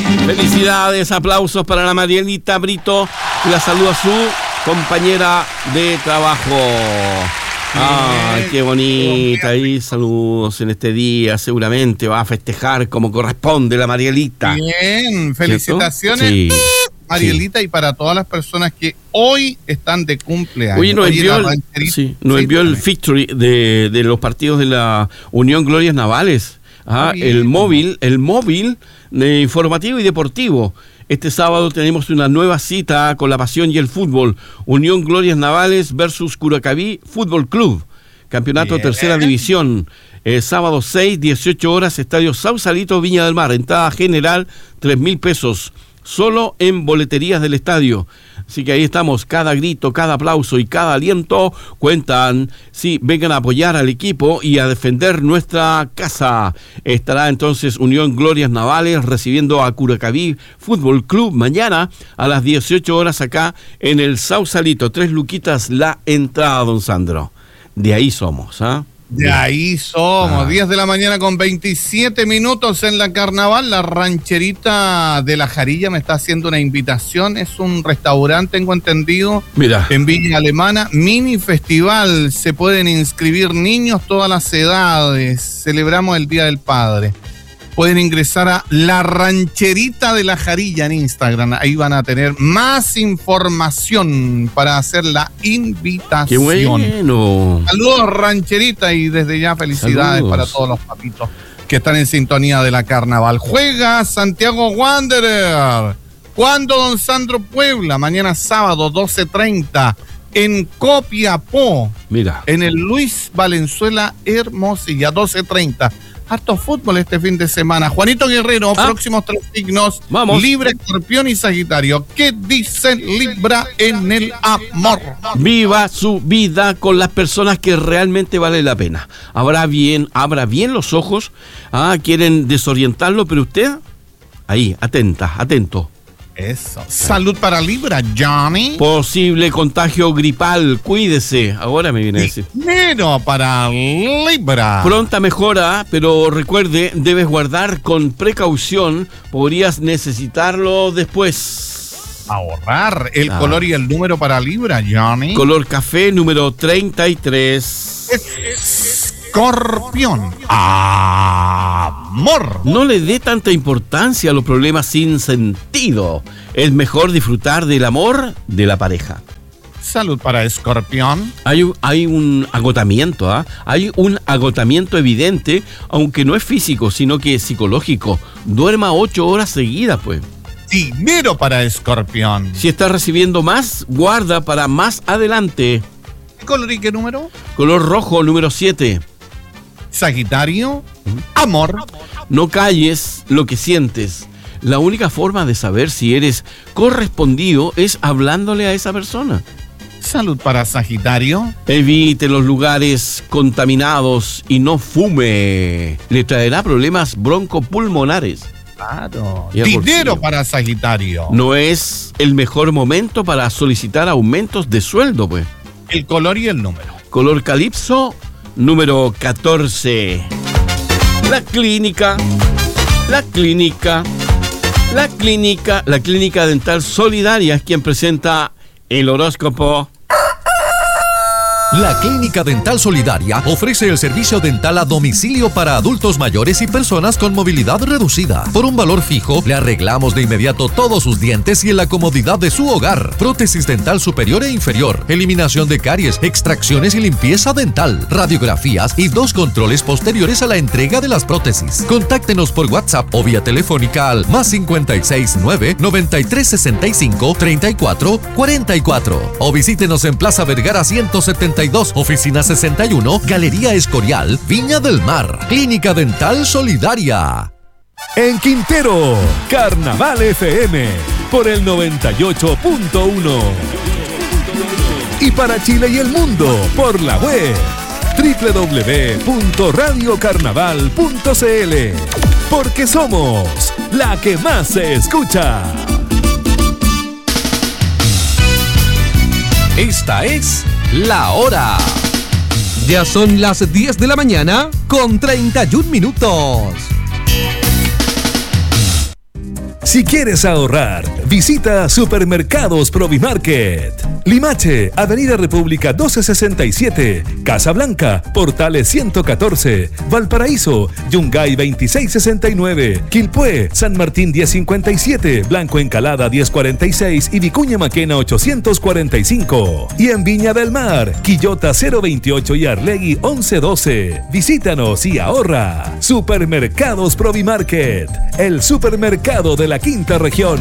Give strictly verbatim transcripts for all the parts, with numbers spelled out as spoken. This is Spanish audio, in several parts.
Felicidades, aplausos para la Marielita Brito, y la saluda su compañera de trabajo. Ah, qué bonita, y saludos en este día, seguramente va a festejar como corresponde la Marielita. Bien, felicitaciones, sí, Marielita, sí. Y para todas las personas que hoy están de cumpleaños. Oye, nos envió, el, sí, nos sí, envió el feature de, de los partidos de la Unión Glorias Navales. Ah, el móvil, el móvil de informativo y deportivo. Este sábado tenemos una nueva cita con la pasión y el fútbol. Unión Glorias Navales versus Curacaví Fútbol Club. Campeonato Bien. Tercera División. Eh, sábado seis, dieciocho horas, Estadio Sausalito, Viña del Mar. Entrada general, tres mil pesos. Solo en boleterías del estadio. Así que ahí estamos, cada grito, cada aplauso y cada aliento cuentan. Sí, vengan a apoyar al equipo y a defender nuestra casa. Estará entonces Unión Glorias Navales recibiendo a Curacaví Fútbol Club mañana a las dieciocho horas acá en el Sausalito. Tres luquitas la entrada, don Sandro. De ahí somos, ¿ah? ¿eh? De ahí somos, ah. diez de la mañana con veintisiete minutos en la Carnaval. La Rancherita de la Jarilla me está haciendo una invitación. Es un restaurante, tengo entendido, Mira. en Villa Alemana. Mini festival, se pueden inscribir niños, todas las edades. Celebramos el Día del Padre. Pueden ingresar a La Rancherita de la Jarilla en Instagram. Ahí van a tener más información para hacer la invitación. ¡Qué bueno! Saludos, Rancherita, y desde ya felicidades Saludos. para todos los papitos que están en sintonía de la Carnaval. Juega Santiago Wanderer. ¿Cuándo, don Sandro? Puebla, mañana sábado, doce treinta, en Copiapó. Mira. En el Luis Valenzuela Hermosilla, doce treinta. Harto fútbol este fin de semana. Juanito Guerrero, ah. próximos tres signos. Vamos. Libra, Escorpión y Sagitario. ¿Qué dice Libra en el amor? Viva su vida con las personas que realmente vale la pena. Abra bien, abra bien los ojos. Ah, quieren desorientarlo, pero usted, ahí, atenta, atento. Eso. Salud para Libra, Johnny. Posible contagio gripal, cuídese. Ahora me viene a decir. Dinero para Libra. Pronta mejora, pero recuerde, debes guardar con precaución. Podrías necesitarlo después. Ahorrar. El Ah. color y el número para Libra, Johnny. Color café número treinta y tres. Escorpión. Amor. No le dé tanta importancia a los problemas sin sentido. Es mejor disfrutar del amor de la pareja. Salud para Escorpión. Hay, un- hay un agotamiento, ¿ah? Hay un agotamiento evidente, aunque no es físico, sino que es psicológico. Duerma ocho horas seguidas, pues. Dinero para Escorpión. Si está recibiendo más, guarda para más adelante. ¿Qué color y qué número? Color rojo número siete. Sagitario. Amor. No calles lo que sientes. La única forma de saber si eres correspondido es hablándole a esa persona. Salud para Sagitario. Evite los lugares contaminados y no fume. Le traerá problemas broncopulmonares. Claro. Y el Dinero bolsillo. para Sagitario. No es el mejor momento para solicitar aumentos de sueldo, pues. El color y el número. Color calipso, número catorce. La clínica, la clínica, la clínica, la clínica dental solidaria es quien presenta el horóscopo. La Clínica Dental Solidaria ofrece el servicio dental a domicilio para adultos mayores y personas con movilidad reducida. Por un valor fijo, le arreglamos de inmediato todos sus dientes y en la comodidad de su hogar. Prótesis dental superior e inferior, eliminación de caries, extracciones y limpieza dental, radiografías y dos controles posteriores a la entrega de las prótesis. Contáctenos por WhatsApp o vía telefónica al más cincuenta y seis nueve, noventa y tres sesenta y cinco, treinta y cuatro cuarenta y cuatro o visítenos en Plaza Vergara ciento setenta y dos, oficina sesenta y uno, Galería Escorial, Viña del Mar. Clínica Dental Solidaria. En Quintero, Carnaval F M, por el noventa y ocho punto uno. Y para Chile y el mundo, por la web, doble u doble u doble u punto radio carnaval punto c l. Porque somos la que más se escucha. Esta es La Hora. Ya son las diez de la mañana con treinta y un minutos. Si quieres ahorrar, visita Supermercados Provimarket. Limache, Avenida República doce sesenta y siete, Casablanca, Portales ciento catorce, Valparaíso, Yungay veintiséis sesenta y nueve, Quilpué, San Martín diez cincuenta y siete, Blanco Encalada diez cuarenta y seis y Vicuña Maquena ochocientos cuarenta y cinco. Y en Viña del Mar, Quillota cero veintiocho y Arlegui once doce. Visítanos y ahorra. Supermercados Provimarket, el supermercado de la quinta región.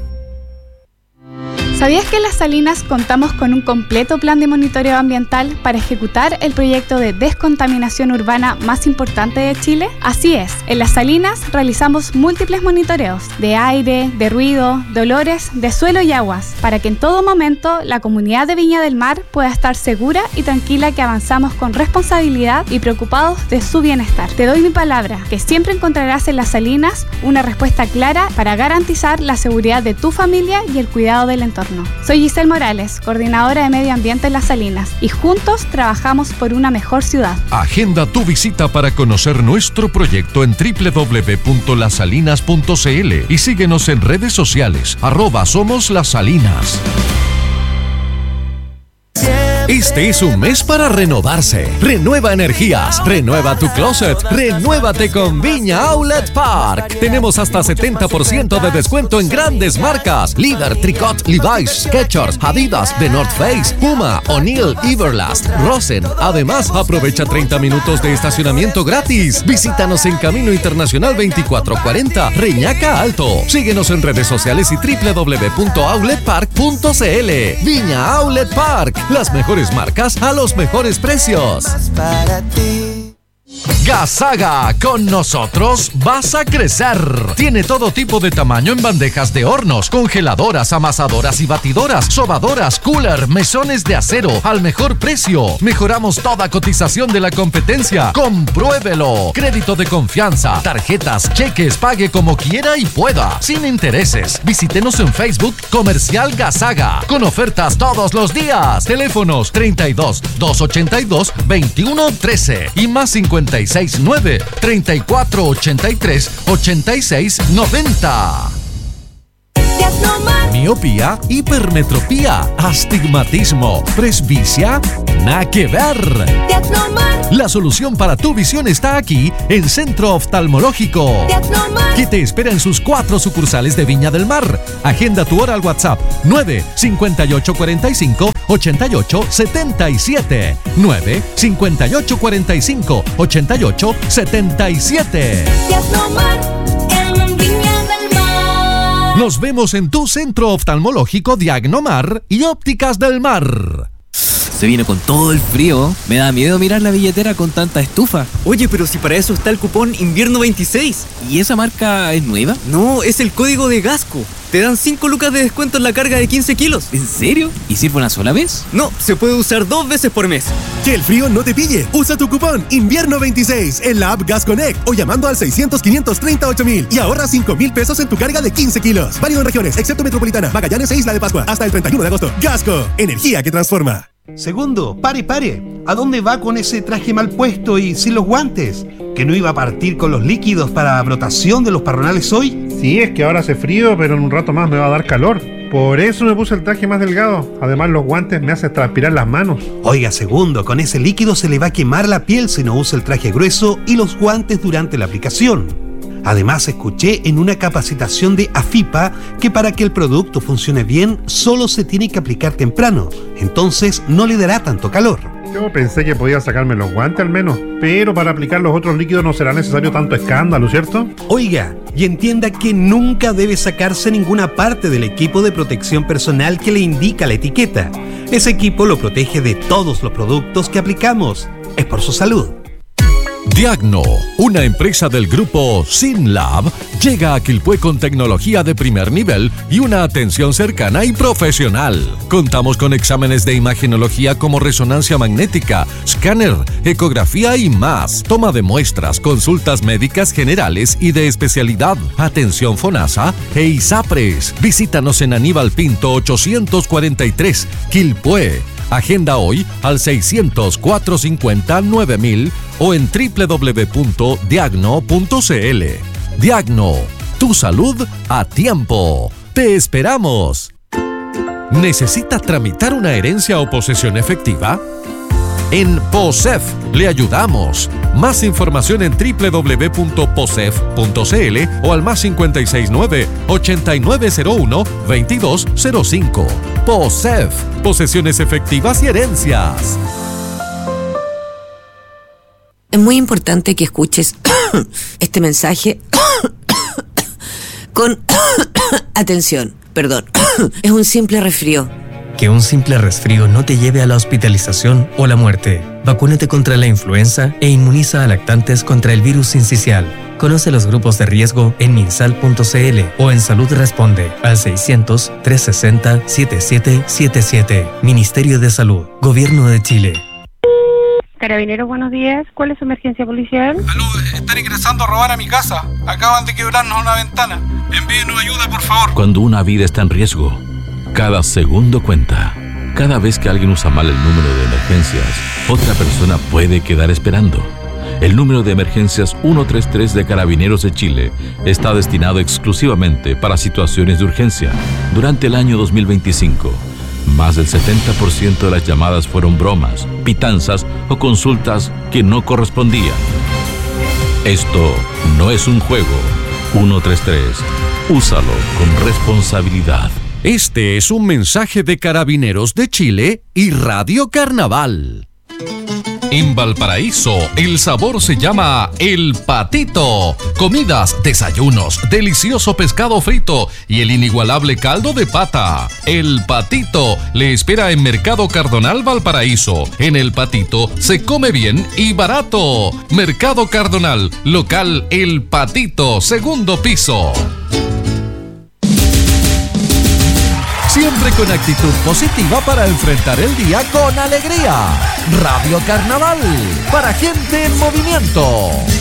¿Sabías que en Las Salinas contamos con un completo plan de monitoreo ambiental para ejecutar el proyecto de descontaminación urbana más importante de Chile? Así es, en Las Salinas realizamos múltiples monitoreos de aire, de ruido, de olores, de suelo y aguas, para que en todo momento la comunidad de Viña del Mar pueda estar segura y tranquila que avanzamos con responsabilidad y preocupados de su bienestar. Te doy mi palabra, que siempre encontrarás en Las Salinas una respuesta clara para garantizar la seguridad de tu familia y el cuidado del entorno. Soy Giselle Morales, coordinadora de Medio Ambiente en Las Salinas, y juntos trabajamos por una mejor ciudad. Agenda tu visita para conocer nuestro proyecto en doble u doble u doble u punto las salinas punto c l y síguenos en redes sociales, arroba Somos Las Salinas. Este es un mes para renovarse. Renueva energías, renueva tu closet, renuévate con Viña Outlet Park. Tenemos hasta setenta por ciento de descuento en grandes marcas: Líder, Tricot, Levi's, Skechers, Adidas, The North Face, Puma, O'Neill, Everlast, Rosen. Además, aprovecha treinta minutos de estacionamiento gratis. Visítanos en Camino Internacional veinticuatro cuarenta, Reñaca Alto. Síguenos en redes sociales y doble u doble u doble u punto outlet park punto c l. Viña Outlet Park, las mejores marcas a los mejores precios. Gasaga, con nosotros vas a crecer. Tiene todo tipo de tamaño en bandejas de hornos, congeladoras, amasadoras y batidoras, sobadoras, cooler, mesones de acero al mejor precio. Mejoramos toda cotización de la competencia. Compruébelo. Crédito de confianza, tarjetas, cheques, pague como quiera y pueda, sin intereses. Visítenos en Facebook Comercial Gasaga, con ofertas todos los días. Teléfonos treinta y dos, doscientos ochenta y dos, veintiuno trece y más cincuenta y seis nueve, treinta y cuatro ochenta y tres, ochenta y seis noventa. Miopía, hipermetropía, astigmatismo, presbicia, nada que ver. La solución para tu visión está aquí en Centro Oftalmológico, que te espera en sus cuatro sucursales de Viña del Mar. Agenda tu hora al WhatsApp nueve cincuenta y ocho cuarenta y cinco, ochenta y ocho setenta y siete. nueve cincuenta y ocho cuarenta y cinco, ochenta y ocho setenta y siete. Nos vemos en tu centro oftalmológico Diagnomar y Ópticas del Mar. Se viene con todo el frío. Me da miedo mirar la billetera con tanta estufa. Oye, pero si para eso está el cupón Invierno veintiséis. ¿Y esa marca es nueva? No, es el código de Gasco. Te dan cinco lucas de descuento en la carga de quince kilos. ¿En serio? ¿Y sirve una sola vez? No, se puede usar dos veces por mes. Que el frío no te pille. Usa tu cupón Invierno veintiséis en la app Gas Connect o llamando al seiscientos, quinientos treinta y ocho mil y ahorra cinco mil pesos en tu carga de quince kilos. Válido en regiones, excepto Metropolitana, Magallanes e Isla de Pascua. Hasta el treinta y uno de agosto. Gasco, energía que transforma. Segundo, pare, pare. ¿A dónde va con ese traje mal puesto y sin los guantes? ¿Que no iba a partir con los líquidos para brotación de los parronales hoy? Sí, es que ahora hace frío, pero en un rato más me va a dar calor. Por eso me puse el traje más delgado. Además, los guantes me hacen transpirar las manos. Oiga, segundo, con ese líquido se le va a quemar la piel si no usa el traje grueso y los guantes durante la aplicación. Además, escuché en una capacitación de AFIPA que para que el producto funcione bien, solo se tiene que aplicar temprano. Entonces, no le dará tanto calor. Yo pensé que podía sacarme los guantes al menos, pero para aplicar los otros líquidos no será necesario tanto escándalo, ¿cierto? Oiga, y entienda que nunca debe sacarse ninguna parte del equipo de protección personal que le indica la etiqueta. Ese equipo lo protege de todos los productos que aplicamos. Es por su salud. Diagno, una empresa del grupo SynLab, llega a Quilpué con tecnología de primer nivel y una atención cercana y profesional. Contamos con exámenes de imagenología como resonancia magnética, escáner, ecografía y más. Toma de muestras, consultas médicas generales y de especialidad, atención FONASA e ISAPRES. Visítanos en Aníbal Pinto ochocientos cuarenta y tres, Quilpué. Agenda hoy al seiscientos, cuatrocientos cincuenta, nueve mil o en doble u doble u doble u punto diagno punto c l. Diagno, Tu salud a tiempo. ¡Te esperamos! ¿Necesita tramitar una herencia o posesión efectiva? En POSEF le ayudamos. Más información en doble u doble u doble u punto posef punto c l o al más cinco seis nueve, ocho nueve cero uno, dos dos cero cinco. POSEF, posesiones efectivas y herencias. Es muy importante que escuches este mensaje con atención. Perdón, es un simple resfrío. Que un simple resfrío no te lleve a la hospitalización o la muerte. Vacúnate contra la influenza e inmuniza a lactantes contra el virus sincicial. Conoce los grupos de riesgo en minsal punto c l o en Salud Responde al seiscientos, trescientos sesenta, setenta y siete setenta y siete. Ministerio de Salud, Gobierno de Chile. Carabineros, buenos días. ¿Cuál es su emergencia policial? Aló, están ingresando a robar a mi casa. Acaban de quebrarnos una ventana. Envíenos ayuda, por favor. Cuando una vida está en riesgo, cada segundo cuenta. Cada vez que alguien usa mal el número de emergencias, otra persona puede quedar esperando. El número de emergencias ciento treinta y tres de Carabineros de Chile está destinado exclusivamente para situaciones de urgencia. Durante el año dos mil veinticinco, más del setenta por ciento de las llamadas fueron bromas, pitanzas o consultas que no correspondían. Esto no es un juego. ciento treinta y tres. Úsalo con responsabilidad. Este es un mensaje de Carabineros de Chile y Radio Carnaval. En Valparaíso, el sabor se llama El Patito. Comidas, desayunos, delicioso pescado frito y el inigualable caldo de pata. El Patito le espera en Mercado Cardonal Valparaíso. En El Patito se come bien y barato. Mercado Cardonal, local El Patito, segundo piso. Siempre con actitud positiva para enfrentar el día con alegría. Radio Carnaval, para gente en movimiento.